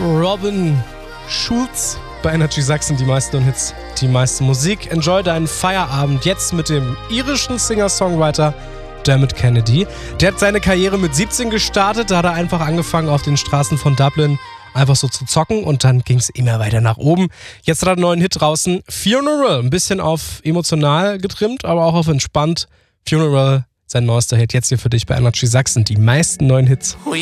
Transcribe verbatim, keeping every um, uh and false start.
Robin Schulz bei Energy Sachsen, die meisten Hits, die meiste Musik. Enjoy deinen Feierabend jetzt mit dem irischen Singer-Songwriter Dermot Kennedy. Der hat seine Karriere mit siebzehn gestartet, da hat er einfach angefangen auf den Straßen von Dublin einfach so zu zocken und dann ging es immer weiter nach oben. Jetzt hat er einen neuen Hit draußen, Funeral, ein bisschen auf emotional getrimmt, aber auch auf entspannt. Funeral, sein neuester Hit, jetzt hier für dich bei Energy Sachsen, die meisten neuen Hits.